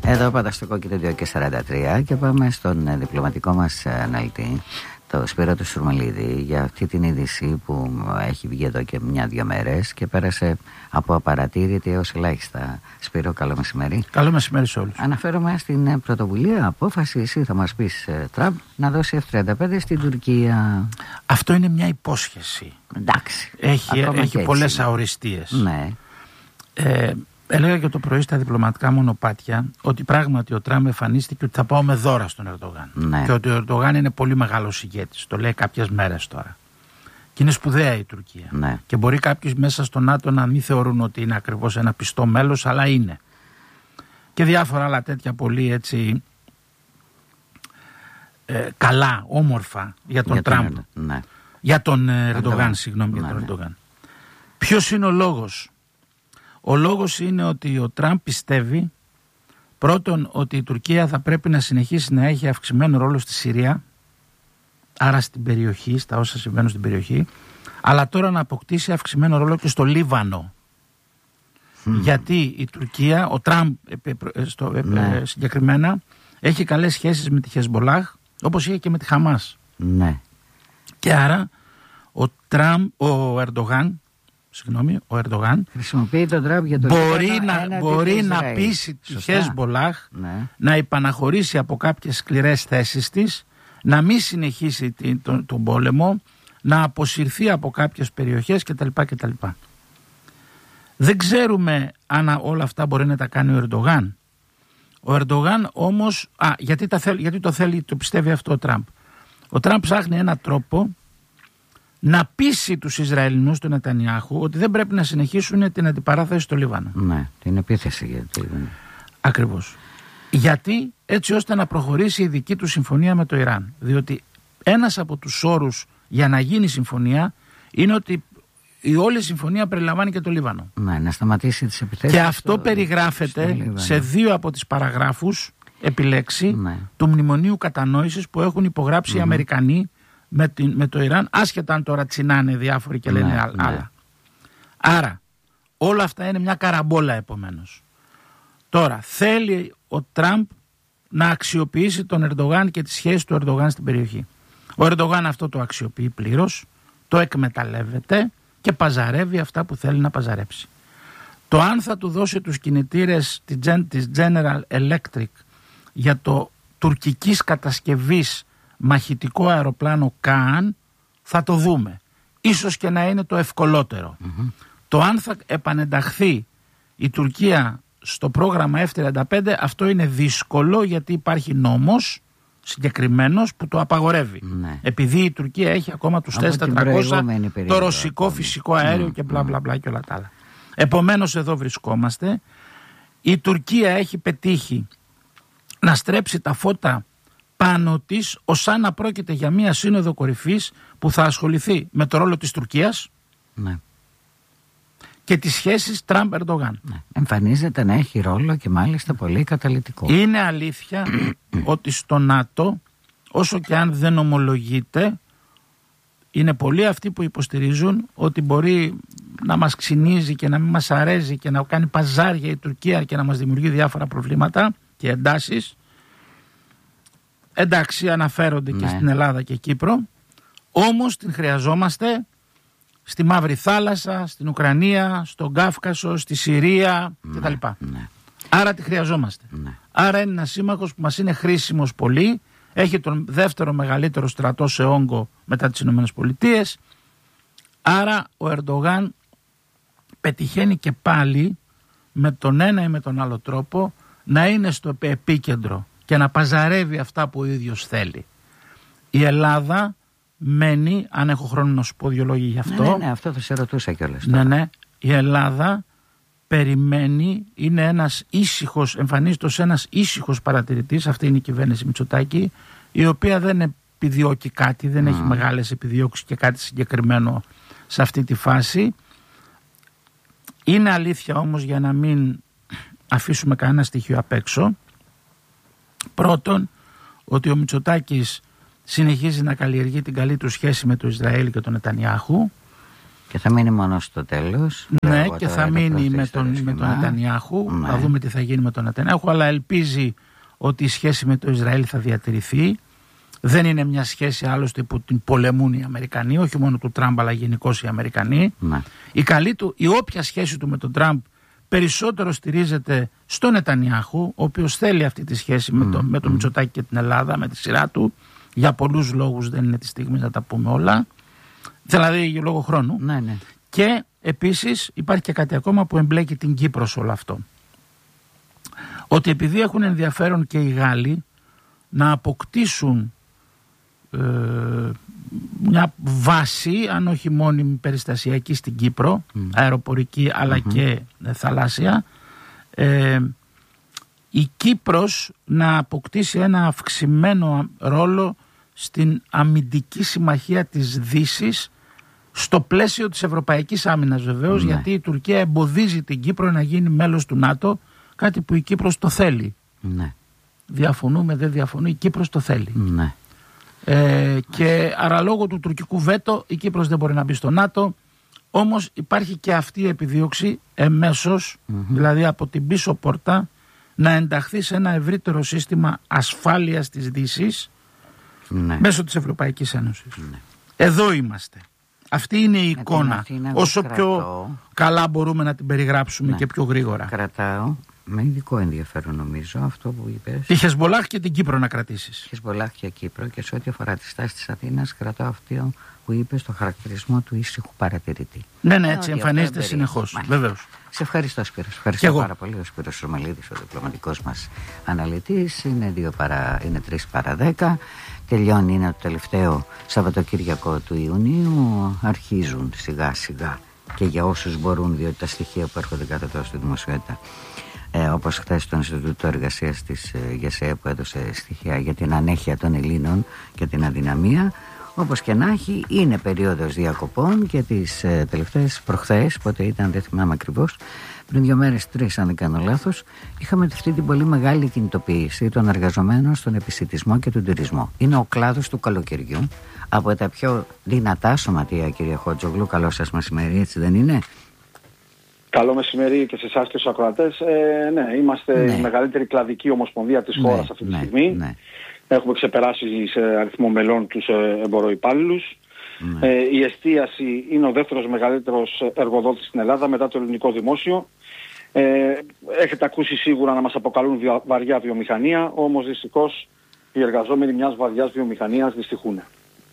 Εδώ πάντα στο κόκκινο 2:43 και πάμε στον διπλωματικό μας αναλυτή, το Σπύρο του Σουρμελίδη, για αυτή την είδηση που έχει βγει εδώ και 1-2 μέρες και πέρασε από απαρατήρητη έως ελάχιστα. Σπύρο, καλό μεσημέρι. Καλό μεσημέρι σε όλους. Αναφέρομαι στην πρωτοβουλία, απόφαση, εσύ θα μας πεις, Τραμπ, να δώσει F-35 στην Τουρκία. Αυτό είναι μια υπόσχεση. Εντάξει. Έχει πολλές αοριστείες. Ναι. Έλεγα και το πρωί στα διπλωματικά μονοπάτια ότι πράγματι ο Τραμπ εμφανίστηκε ότι θα πάω με δώρα στον Ερντογάν. Ναι. Και ότι ο Ερντογάν είναι πολύ μεγάλος ηγέτης. Το λέει κάποιες μέρες τώρα. Και είναι σπουδαία η Τουρκία. Ναι. Και μπορεί κάποιοι μέσα στο ΝΑΤΟ να μην θεωρούν ότι είναι ακριβώς ένα πιστό μέλος, αλλά είναι. Και διάφορα άλλα τέτοια πολύ έτσι καλά, όμορφα για τον Τραμπ. Ναι. Για τον Ερντογάν, συγγνώμη, για τον Ερντογάν. Ποιος είναι ο λόγος? Ο λόγος είναι ότι ο Τραμπ πιστεύει πρώτον ότι η Τουρκία θα πρέπει να συνεχίσει να έχει αυξημένο ρόλο στη Συρία, άρα στην περιοχή, στα όσα συμβαίνουν στην περιοχή, αλλά τώρα να αποκτήσει αυξημένο ρόλο και στο Λίβανο. Γιατί η Τουρκία, ο Τραμπ συγκεκριμένα, έχει καλές σχέσεις με τη Χεσμπολάχ, όπως είχε και με τη Χαμάς. Ναι. Και άρα ο Ερντογάν χρησιμοποιεί τον Τραμπ για το μπορεί να πείσει τη Χεσμπολάχ να υπαναχωρήσει από κάποιες σκληρές θέσεις της, να μην συνεχίσει τον πόλεμο, να αποσυρθεί από κάποιες περιοχές κτλ. Δεν ξέρουμε αν όλα αυτά μπορεί να τα κάνει ο Ερντογάν. Ο Ερντογάν όμως, γιατί το πιστεύει αυτό ο Τραμπ. Ο Τραμπ ψάχνει έναν τρόπο να πείσει τους Ισραηλινούς του Νετανιάχου ότι δεν πρέπει να συνεχίσουν την αντιπαράθεση στο Λίβανο. Ναι, την επίθεση γιατί. Ακριβώς. Γιατί έτσι ώστε να προχωρήσει η δική του συμφωνία με το Ιράν. Διότι ένας από τους όρους για να γίνει συμφωνία είναι ότι η όλη συμφωνία περιλαμβάνει και το Λίβανο. Ναι, να σταματήσει τις επιθέσεις. Και αυτό περιγράφεται σε 2 από τις παραγράφους επιλέξει του Μνημονίου Κατανόησης που έχουν υπογράψει οι Αμερικανοί με το Ιράν, άσχετα αν τώρα τσινάνε διάφοροι και λένε άλλα. Άρα όλα αυτά είναι μια καραμπόλα επομένως. Τώρα θέλει ο Τραμπ να αξιοποιήσει τον Ερντογάν και τις σχέσεις του Ερντογάν στην περιοχή. Ο Ερντογάν αυτό το αξιοποιεί πλήρως, το εκμεταλλεύεται και παζαρεύει αυτά που θέλει να παζαρέψει. Το αν θα του δώσει τους κινητήρες της General Electric για το τουρκικής κατασκευής μαχητικό αεροπλάνο ΚΑΑΝ θα το δούμε. Ίσως και να είναι το ευκολότερο. Το αν θα επανενταχθεί η Τουρκία στο πρόγραμμα F-35, αυτό είναι δύσκολο γιατί υπάρχει νόμος συγκεκριμένος που το απαγορεύει. Επειδή η Τουρκία έχει ακόμα τους T-400, το ρωσικό φυσικό αέριο και μπλα μπλα μπλα και όλα τα άλλα. Επομένως εδώ βρισκόμαστε. Η Τουρκία έχει πετύχει να στρέψει τα φώτα πάνω της ως αν να πρόκειται για μια σύνοδο κορυφής που θα ασχοληθεί με το ρόλο της Τουρκίας και τις σχέσεις Τραμπ-Ερντογάν. Εμφανίζεται να έχει ρόλο και μάλιστα πολύ καταλυτικό. Είναι αλήθεια ότι στο ΝΑΤΟ, όσο και αν δεν ομολογείται, είναι πολλοί αυτοί που υποστηρίζουν ότι μπορεί να μας ξυνίζει και να μην μας αρέσει και να κάνει παζάρια η Τουρκία και να μας δημιουργεί διάφορα προβλήματα και εντάσεις. Εντάξει, αναφέρονται και στην Ελλάδα και Κύπρο, όμως την χρειαζόμαστε στη Μαύρη Θάλασσα, στην Ουκρανία, στον Κάφκασο, στη Συρία κτλ. Άρα τη χρειαζόμαστε. Άρα είναι ένας σύμμαχος που μας είναι χρήσιμος πολύ, έχει τον δεύτερο μεγαλύτερο στρατό σε όγκο μετά τις Ηνωμένες Πολιτείες. Άρα ο Ερντογάν πετυχαίνει και πάλι με τον ένα ή με τον άλλο τρόπο να είναι στο επίκεντρο και να παζαρεύει αυτά που ο ίδιος θέλει. Η Ελλάδα μένει, αν έχω χρόνο να σου πω 2 λόγια γι' αυτό. Ναι, αυτό θα σε ρωτούσα κιόλας. Ναι, η Ελλάδα περιμένει, είναι ένας ήσυχος, εμφανίζεται ως ένας ήσυχος παρατηρητής, αυτή είναι η κυβέρνηση Μητσοτάκη, η οποία δεν επιδιώκει κάτι, δεν έχει μεγάλες επιδιώξεις και κάτι συγκεκριμένο σε αυτή τη φάση. Είναι αλήθεια όμως, για να μην αφήσουμε κανένα στοιχείο απ' έξω, πρώτον, ότι ο Μητσοτάκης συνεχίζει να καλλιεργεί την καλή του σχέση με το Ισραήλ και τον Νετανιάχου. Και θα μείνει μόνο στο τέλος. Ναι, και θα μείνει με τον Νετανιάχου. Ναι. Θα δούμε τι θα γίνει με τον Νετανιάχου, αλλά ελπίζει ότι η σχέση με το Ισραήλ θα διατηρηθεί. Δεν είναι μια σχέση άλλωστε που την πολεμούν οι Αμερικανοί, όχι μόνο του Τραμπ, αλλά γενικώς οι Αμερικανοί. Ναι. Η όποια σχέση του με τον Τραμπ περισσότερο στηρίζεται στο Νετανιάχου, ο οποίος θέλει αυτή τη σχέση με τον Μητσοτάκη και την Ελλάδα, με τη σειρά του. Για πολλούς λόγους, δεν είναι τη στιγμή να τα πούμε όλα. Δηλαδή για λόγω χρόνου. Ναι, ναι. Και επίσης υπάρχει και κάτι ακόμα που εμπλέκει την Κύπρο σε όλο αυτό. Ότι επειδή έχουν ενδιαφέρον και οι Γάλλοι να αποκτήσουν μια βάση, αν όχι μόνιμη περιστασιακή στην Κύπρο, αεροπορική αλλά και θαλάσσια, η Κύπρος να αποκτήσει ένα αυξημένο ρόλο στην αμυντική συμμαχία της Δύσης, στο πλαίσιο της Ευρωπαϊκής Άμυνας βεβαίως, γιατί η Τουρκία εμποδίζει την Κύπρο να γίνει μέλος του ΝΑΤΟ, κάτι που η Κύπρος το θέλει. Ναι. Διαφωνούμε, δεν διαφωνούμε, η Κύπρος το θέλει. Ναι. Και άρα λόγω του τουρκικού βέτο η Κύπρος δεν μπορεί να μπει στο ΝΑΤΟ, όμως υπάρχει και αυτή η επιδίωξη εμέσως, δηλαδή από την πίσω πόρτα, να ενταχθεί σε ένα ευρύτερο σύστημα ασφάλειας της Δύσης, μέσω της Ευρωπαϊκής Ένωσης. Ναι. Εδώ είμαστε. Αυτή είναι η εικόνα. Όσο πιο καλά μπορούμε να την περιγράψουμε και πιο γρήγορα. Κρατάω με ειδικό ενδιαφέρον νομίζω αυτό που είπες. Τη Χεσμπολάχ και την Κύπρο να κρατήσεις. Χεσμπολάχ και Κύπρο, και σε ό,τι αφορά τη στάση της Αθήνας, κρατάω αυτό που είπες, το χαρακτηρισμό του ήσυχου παρατηρητή. Ναι, έτσι εμφανίζεται συνεχώς. Βεβαίως. Σε ευχαριστώ, Σπύρο. Ευχαριστώ πάρα πολύ. Ο Σπύρος Ρωμαλίδης, ο διπλωματικός μας αναλυτής. Είναι 3 παρά 10. Τελειώνει, είναι το τελευταίο Σαββατοκύριακο του Ιουνίου. Αρχίζουν σιγά σιγά, και για όσους μπορούν, διότι τα στοιχεία που έρχονται κάτω τώρα στη δημοσιότητα, όπως χθες το Ινστιτούτο Εργασίας της ΓΕΣΕ που έδωσε στοιχεία για την ανέχεια των Ελλήνων και την αδυναμία, όπως και να έχει, είναι περίοδος διακοπών, και τις τελευταίες προχθές, πότε ήταν δεν θυμάμαι ακριβώς, πριν 2 μέρες, 3 αν δεν κάνω λάθος, είχαμε αυτή την πολύ μεγάλη κινητοποίηση των εργαζομένων στον επισιτισμό και τον τουρισμό. Είναι ο κλάδος του καλοκαιριού, από τα πιο δυνατά σωματεία, κυρία Χότζογλου. Καλό σας μεσημέρι, έτσι δεν είναι? Καλό μεσημέρι και σε εσάς και στους ακροατές. Ναι, είμαστε η μεγαλύτερη κλαδική ομοσπονδία της χώρας αυτή τη στιγμή. Ναι. Έχουμε ξεπεράσει σε αριθμό μελών τους εμποροϊπάλληλους. Η εστίαση είναι ο δεύτερος μεγαλύτερος εργοδότης στην Ελλάδα μετά το ελληνικό δημόσιο. Έχετε ακούσει σίγουρα να μας αποκαλούν βαριά βιομηχανία, όμως δυστυχώς οι εργαζόμενοι μιας βαριάς βιομηχανίας δυστυχούν.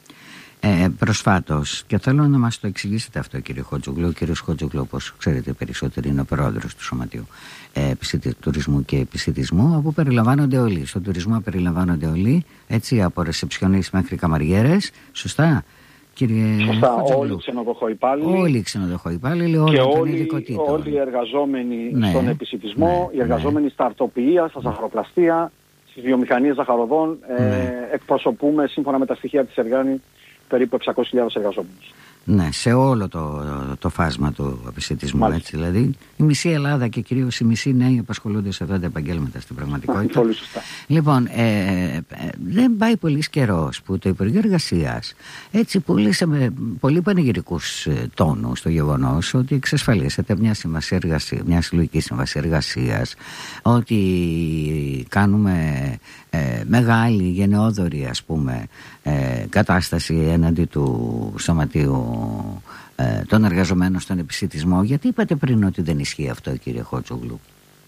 Προσφάτως, και θέλω να μας το εξηγήσετε αυτό, κύριε Χότζογλου. Ο κύριος Χότζογλου, όπως ξέρετε περισσότερο, είναι ο πρόεδρος του Σωματείου Τουρισμού και Επισιτισμού, όπου περιλαμβάνονται όλοι. Στον τουρισμό περιλαμβάνονται όλοι, έτσι, από ρεσεψιονίστ μέχρι καμαριέρες. Σωστά, κύριε? Σωστά, όλοι οι ξενοδοχοϊπάλληλοι. Όλοι οι ξενοδοχοϊπάλληλοι, και όλοι οι εργαζόμενοι στον επισιτισμό, οι εργαζόμενοι στα αρτοποιεία, στα ζαχαροπλαστεία, στις βιομηχανίες ζαχαροδών. Εκπροσωπούμε, σύμφωνα με τα στοιχεία της Εργάνη, περίπου 600.000 εργαζόμενους. Ναι, σε όλο το φάσμα του επισιτισμού, έτσι, δηλαδή η μισή Ελλάδα και κυρίως οι μισοί νέοι απασχολούνται σε αυτά τα επαγγέλματα στην πραγματικότητα. Πολύ σωστά. Λοιπόν, δεν πάει πολύς καιρός που το Υπουργείο Εργασίας έτσι πούλησε με πολύ πανηγυρικούς τόνους το γεγονός ότι εξασφαλίσατε μια συλλογική σύμβαση εργασίας, ότι κάνουμε μεγάλη γενναιόδορη, ας πούμε, κατάσταση έναντι του Σωματείου των εργαζομένων στον επισιτισμό. Γιατί είπατε πριν ότι δεν ισχύει αυτό, κύριε Χότζογλου?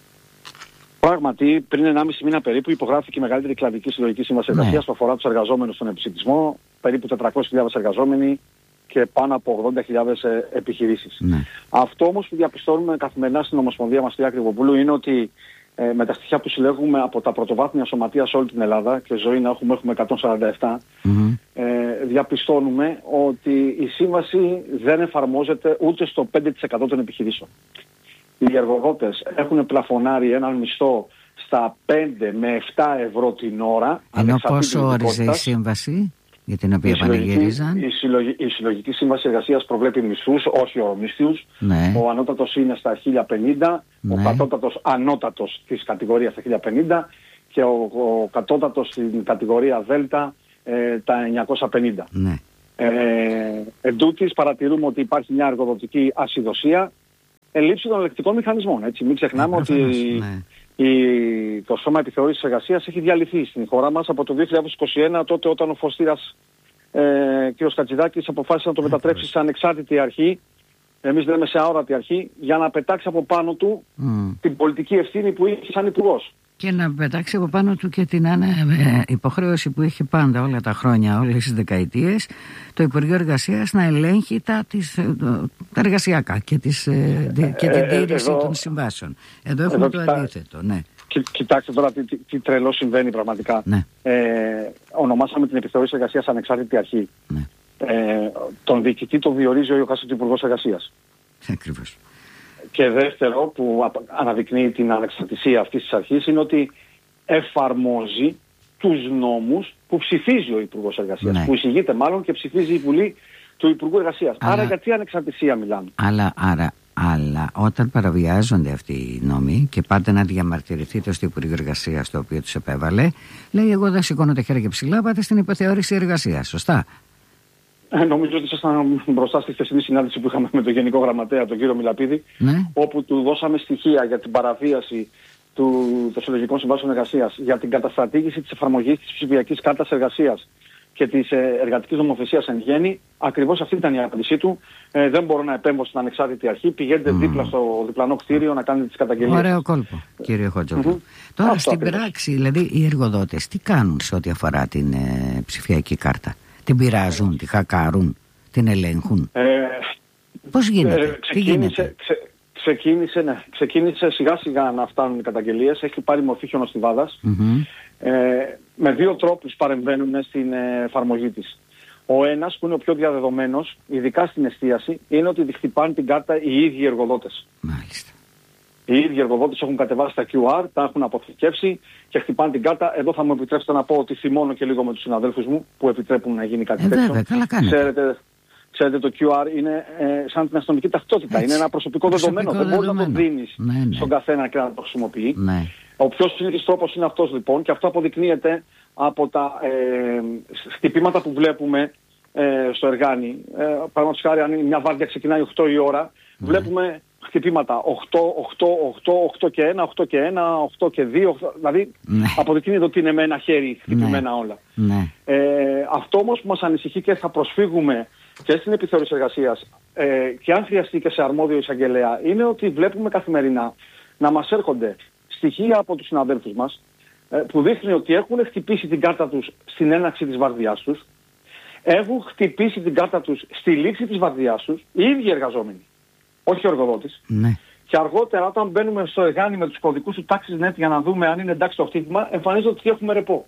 Πράγματι, πριν 1,5 μήνα περίπου υπογράφηκε η μεγαλύτερη κλαδική συλλογική σύμβαση εργασίας που αφορά τους εργαζόμενους στον επισιτισμό, περίπου 400.000 εργαζόμενοι και πάνω από 80.000 επιχειρήσεις. Αυτό όμως που διαπιστώνουμε καθημερινά στην Ομοσπονδία μας, κυρία Κρυβοπούλου, είναι ότι με τα στοιχεία που συλλέγουμε από τα πρωτοβάθμια σωματεία σε όλη την Ελλάδα, και ζωή να έχουμε 147, διαπιστώνουμε ότι η σύμβαση δεν εφαρμόζεται ούτε στο 5% των επιχειρήσεων. Οι εργοδότες έχουν πλαφωνάρει έναν μισθό στα 5 με 7 ευρώ την ώρα. Ενώ πόσο όριζε η σύμβαση για την οποία πανηγύριζαν? Η συλλογική σύμβαση εργασίας προβλέπει μισθούς, όχι ορομίσθιους. Ο ανώτατος είναι στα 1.050, ο κατώτατος ανώτατος της κατηγορίας στα 1.050 και ο κατώτατος στην κατηγορία Δέλτα τα 950. Εν τούτης, παρατηρούμε ότι υπάρχει μια εργοδοτική ασυδοσία, ελλείψη των ελεκτικών μηχανισμών. Έτσι. Μην ξεχνάμε ότι το Σώμα Επιθεώρησης Εργασίας έχει διαλυθεί στην χώρα μας από το 2021, τότε όταν ο Φωστήρας κ. Κατζηδάκης αποφάσισε να το μετατρέψει σε ανεξάρτητη αρχή. Εμείς λέμε σε αόρατη αρχή, για να πετάξει από πάνω του την πολιτική ευθύνη που είχε σαν υπουργός. Και να πετάξει από πάνω του και την υποχρέωση που είχε πάντα όλα τα χρόνια, όλες τις δεκαετίες, το Υπουργείο Εργασίας να ελέγχει τα εργασιακά και την τήρηση των συμβάσεων. Εδώ έχουμε το αντίθετο. Ναι. Κοιτάξτε τώρα τι τρελό συμβαίνει πραγματικά. Ναι. Ονομάσαμε την επιθεώρηση εργασίας ανεξάρτητη αρχή. Ναι. Τον διοικητή τον διορίζει ο Ιωκάσης Υπουργός Εργασίας. Ακριβώς. Και δεύτερο που αναδεικνύει την ανεξαρτησία αυτής της αρχής είναι ότι εφαρμόζει τους νόμους που ψηφίζει ο Υπουργός Εργασίας. Ναι. Που εισηγείται μάλλον και ψηφίζει η Βουλή του Υπουργού Εργασίας. Άρα για τι ανεξαρτησία μιλάμε? Αλλά όταν παραβιάζονται αυτοί οι νόμοι και πάτε να διαμαρτυρηθείτε στο Υπουργείο Εργασίας το οποίο τους επέβαλε, λέει εγώ δεν σηκώνω τα χέρια ψηλά, πάτε στην υποθεώρηση εργασίας. Σωστά? Νομίζω ότι ήσασταν μπροστά στη χθεσινή συνάντηση που είχαμε με τον Γενικό Γραμματέα, τον κύριο Μιλαπίδη, όπου του δώσαμε στοιχεία για την παραβίαση των συλλογικών συμβάσεων εργασίας, για την καταστρατήγηση της εφαρμογής της ψηφιακής κάρτας εργασίας και της εργατικής νομοθεσίας εν γέννη. Ακριβώς αυτή ήταν η απάντησή του. Δεν μπορώ να επέμβω στην ανεξάρτητη αρχή. Πηγαίνετε δίπλα στο διπλανό κτίριο να κάνετε τις καταγγελίες. Ωραίο κόλπο, κύριε Χότζογλου. Τώρα στην πράξη, δηλαδή οι εργοδότες τι κάνουν σε ό,τι αφορά την ψηφιακή κάρτα? Την πειράζουν, τη χακάρουν, την ελέγχουν? Πώς γίνεται? Τι γίνεται? Ξεκίνησε σιγά σιγά να φτάνουν οι καταγγελίες. Έχει πάρει μορφή χιονοστιβάδας. Με δύο τρόπους παρεμβαίνουν στην εφαρμογή της. Ο ένας, που είναι ο πιο διαδεδομένος, ειδικά στην εστίαση, είναι ότι χτυπάνε την κάρτα οι ίδιοι εργοδότες. Μάλιστα. Οι ίδιοι εργοδότες έχουν κατεβάσει τα QR, τα έχουν αποθηκεύσει και χτυπάνε την κάρτα. Εδώ θα μου επιτρέψετε να πω ότι θυμώνω και λίγο με τους συναδέλφους μου που επιτρέπουν να γίνει κάτι τέτοιο. Βέβαια, καλά κάνετε. Ξέρετε, το QR είναι σαν την αστυνομική ταυτότητα. Έτσι. Είναι ένα προσωπικό δεδομένο. Δεν μπορεί να το δίνεις στον καθένα και να το χρησιμοποιεί. Ναι. Ο πιο συνήθις τρόπος είναι αυτός λοιπόν, και αυτό αποδεικνύεται από τα χτυπήματα που βλέπουμε στο εργάνι. Παραδείγματος χάρη, αν μια βάρδια ξεκινάει 8 η ώρα, βλέπουμε χτυπήματα 8 και 1, 8 και 1, 8 και 2, δηλαδή αποδεικνύεται ότι είναι με ένα χέρι χτυπημένα όλα. Αυτό όμως που μας ανησυχεί και θα προσφύγουμε και στην επιθεώρηση εργασίας και αν χρειαστεί και σε αρμόδιο εισαγγελέα, είναι ότι βλέπουμε καθημερινά να μας έρχονται στοιχεία από τους συναδέλφους μας που δείχνει ότι έχουν χτυπήσει την κάρτα τους στην έναρξη της βαρδιάς τους, έχουν χτυπήσει την κάρτα τους στη λήξη της βαρδιάς τους, οι ίδιοι εργαζόμενοι, όχι ο εργοδότης. Ναι. Και αργότερα όταν μπαίνουμε στο εργάνι με τους κωδικούς του TaxisNet για να δούμε αν είναι εντάξει το χτύπημα, εμφανίζεται ότι έχουμε ρεπό.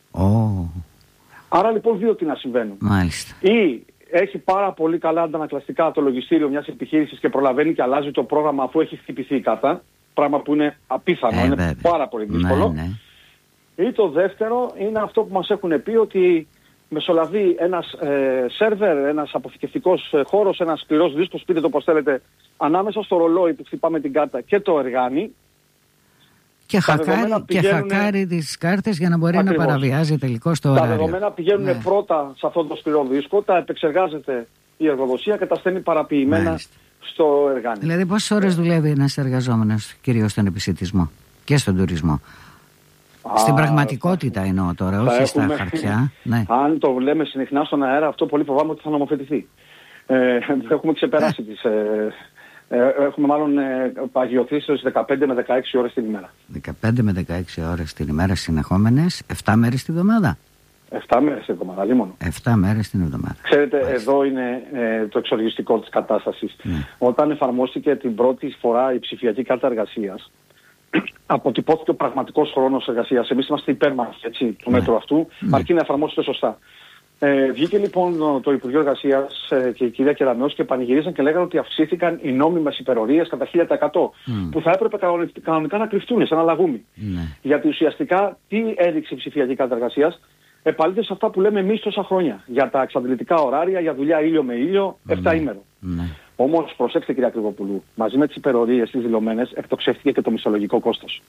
Άρα λοιπόν δύο τι να συμβαίνουν. Μάλιστα. Ή έχει πάρα πολύ καλά αντανακλαστικά το λογιστήριο μιας επιχείρησης και προλαβαίνει και αλλάζει το πρόγραμμα αφού έχει χτυπηθεί η κάρτα. Πράγμα που είναι απίθανο, είναι βέβαια πάρα πολύ δύσκολο. Ναι. Ή το δεύτερο είναι αυτό που μας έχουν πει, ότι μεσολαβεί ένας σερβερ, ένας αποθηκευτικός χώρος, ένας σκληρός δίσκος, πείτε το πώς θέλετε, ανάμεσα στο ρολόι που χτυπάμε την κάρτα και το εργάνι. Και χακάρει τις κάρτες για να μπορεί να παραβιάζει τελικώς το ωράριο. Τα δεδομένα πηγαίνουν πρώτα σε αυτό το σκληρό δίσκο, τα επεξεργάζεται η εργοδοσία και τα στέλνει παραποιημένα στο εργάνι. Δηλαδή πόσες ώρες δουλεύει ένας εργαζόμενος, κυρίως στον επισιτισμό και στον τουρισμό? Στην πραγματικότητα εννοώ τώρα, όχι στα χαρτιά. Ναι. Αν το λέμε συχνά στον αέρα, αυτό πολύ φοβάμαι ότι θα νομοθετηθεί. Έχουμε ξεπεράσει τις... έχουμε μάλλον παγιωθεί στις 15 με 16 ώρες την ημέρα. 15 με 16 ώρες την ημέρα συνεχόμενες, 7 μέρες την εβδομάδα. 7 μέρες την εβδομάδα, λίμωνο. 7 μέρες την εβδομάδα. Ξέρετε, εδώ είναι το εξοργιστικό της κατάστασης. Όταν εφαρμόστηκε την πρώτη φορά η ψηφιακή κάρτα εργασίας, αποτυπώθηκε ο πραγματικός χρόνος εργασίας. Εμείς είμαστε υπέρμαχοι του μέτρου αυτού, αρκεί να εφαρμόσετε σωστά. Βγήκε λοιπόν το Υπουργείο Εργασίας και η κυρία Κεραμέως και πανηγυρίζαν και λέγανε ότι αυξήθηκαν οι νόμιμες υπερορίες κατά 1000%, που θα έπρεπε κανονικά να κρυφτούν σαν αλαγούμι. Γιατί ουσιαστικά τι έδειξε η ψηφιακή κάρτα εργασίας? Επαλήθευσε αυτά που λέμε εμείς τόσα χρόνια για τα εξαντλητικά ωράρια, για δουλειά ήλιο με ήλιο, 7 ημέρο. Όμως προσέξτε, κυρία Κρυβοπουλού, μαζί με τις υπερορίες τις δηλωμένες εκτοξεύτηκε και το μισθολογικό κόστος.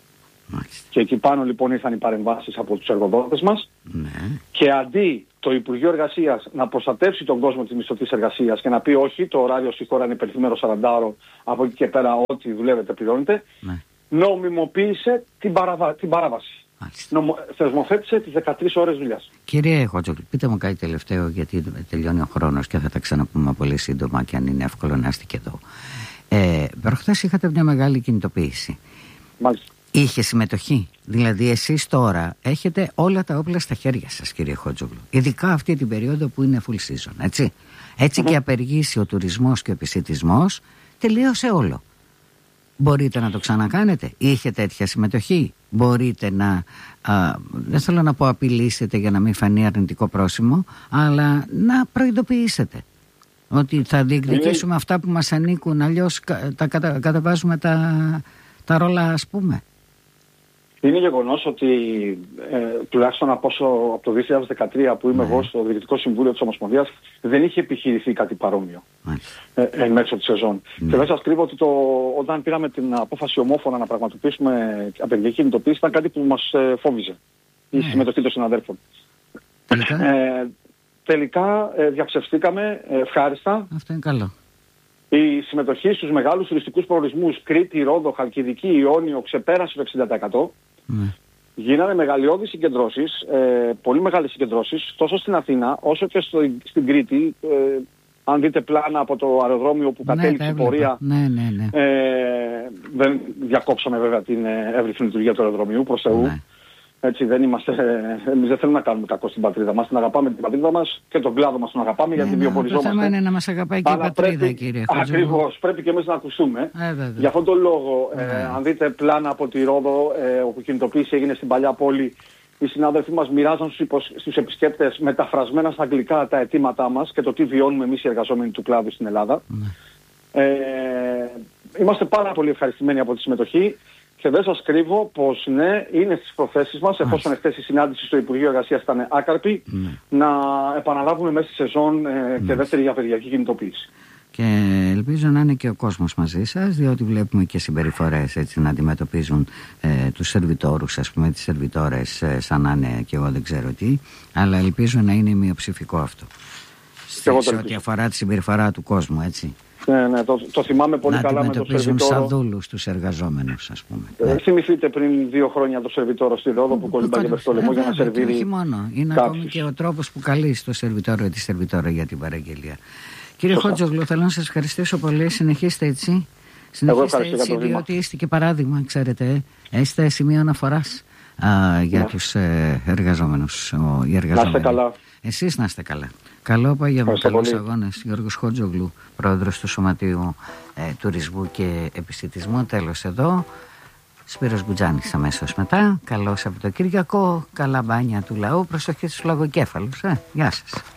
Και εκεί πάνω λοιπόν ήρθαν οι παρεμβάσεις από τους εργοδότες μας. Και αντί το Υπουργείο Εργασίας να προστατεύσει τον κόσμο της μισθωτής εργασίας και να πει όχι, το ωράριο στη χώρα είναι περιθυμένο 40ωρο, από εκεί και πέρα ό,τι δουλεύετε πληρώνετε, νομιμοποίησε την παράβαση. Θεσμοθέτησε τις 13 ώρες δουλειάς. Κύριε Χότζογλου, πείτε μου κάτι τελευταίο, γιατί τελειώνει ο χρόνος και θα τα ξαναπούμε πολύ σύντομα και αν είναι εύκολο να είστε και εδώ. Προχθές είχατε μια μεγάλη κινητοποίηση. Μάλιστα. Είχε συμμετοχή. Δηλαδή εσείς τώρα έχετε όλα τα όπλα στα χέρια σας, κύριε Χότζογλου. Ειδικά αυτή την περίοδο που είναι full season, έτσι. Έτσι και απεργήσει ο τουρισμός και ο επισιτισμός, τελείωσε όλο. Μπορείτε να το ξανακάνετε? Είχε τέτοια συμμετοχή? Μπορείτε να, δεν θέλω να πω απειλήσετε για να μην φανεί αρνητικό πρόσημο, αλλά να προειδοποιήσετε ότι θα διεκδικήσουμε αυτά που μας ανήκουν, αλλιώς καταβάζουμε τα ρόλα, ας πούμε. Είναι γεγονός ότι τουλάχιστον από το 2013 που είμαι εγώ στο Διοικητικό Συμβούλιο της Ομοσπονδίας δεν είχε επιχειρηθεί κάτι παρόμοιο εν μέσω της σεζόν. Και δεν σας κρύβω ότι όταν πήραμε την απόφαση ομόφωνα να πραγματοποιήσουμε απεργιακή κινητοποίηση ήταν κάτι που μας φόβιζε η συμμετοχή των συναδέλφων. Τελικά διαψευστήκαμε ευχάριστα. Αυτό είναι καλό. Η συμμετοχή στους μεγάλους τουριστικούς προορισμούς Κρήτη, Ρόδο, Χαλκιδική, Ιόνιο ξεπέρασε το 60%. Γίνανε μεγαλειώδεις συγκεντρώσεις, πολύ μεγάλες συγκεντρώσεις, τόσο στην Αθήνα όσο και στην Κρήτη. Αν δείτε πλάνα από το αεροδρόμιο που κατέληξε η πορεία, δεν διακόψαμε βέβαια την εύρυθμη λειτουργία του αεροδρομίου, προς Θεού. Έτσι, εμείς δεν θέλουμε να κάνουμε κακό στην πατρίδα μας. Την αγαπάμε την πατρίδα μας και τον κλάδο μας τον αγαπάμε, γιατί βιοποριζόμαστε. Το θέμα είναι να μας αγαπάει και η πατρίδα, κύριε Χότζογλου. Ακριβώς, πρέπει και εμείς να ακουστούμε. Γι' αυτόν τον λόγο, αν δείτε πλάνα από τη Ρόδο, όπου η κινητοποίηση έγινε στην παλιά πόλη, οι συνάδελφοί μας μοιράζαν στους επισκέπτες μεταφρασμένα στα αγγλικά τα αιτήματά μας και το τι βιώνουμε εμείς οι εργαζόμενοι του κλάδου στην Ελλάδα. Είμαστε πάρα πολύ ευχαριστημένοι από τη συμμετοχή. Και δεν σας κρύβω πως ναι, είναι στις προθέσεις μας, εφόσον εχθές η συνάντηση στο Υπουργείο Εργασίας ήταν άκαρπη, να επαναλάβουμε μέσα στη σεζόν και δεύτερη απεργιακή κινητοποίηση. Και ελπίζω να είναι και ο κόσμος μαζί σας, διότι βλέπουμε και συμπεριφορές έτσι να αντιμετωπίζουν τους σερβιτόρους, ας πούμε, τις σερβιτόρες σαν να είναι και εγώ δεν ξέρω τι, αλλά ελπίζω να είναι μειοψηφικό αυτό. Σε ό,τι αφορά τη συμπεριφορά του κόσμου, έτσι. Ναι, το θυμάμαι πολύ καλά με το σερβιτόρο. Να σαν δούλους τους εργαζόμενους, ας πούμε. Θυμηθείτε πριν 2 χρόνια το σερβιτόρο στη Ρόδο που κολυμπάγε στο λαιμό για να σερβίρει. Όχι μόνο, είναι ακόμη και ο τρόπος που καλείς το σερβιτόρο ή τη σερβιτόρα για την παραγγελία. Κύριε Χότζογλου, θέλω να σας ευχαριστήσω πολύ. Συνεχίστε έτσι. Συνεχίστε έτσι, διότι είστε και παράδειγμα, ξέρετε. Είστε σημείο αναφοράς για τους εργαζόμενους. Να είστε καλά. Εσείς να είστε καλά. Καλό απόγευμα, καλούς αγώνες. Γιώργος Χότζογλου, πρόεδρος του Σωματείου Τουρισμού και Επισιτισμού. Τέλος εδώ. Σπύρος Μπουτζάνης αμέσως μετά. Καλό Σαββατοκύριακο, καλά μπάνια του λαού. Προσοχή στους λογοκέφαλους. Γεια σας.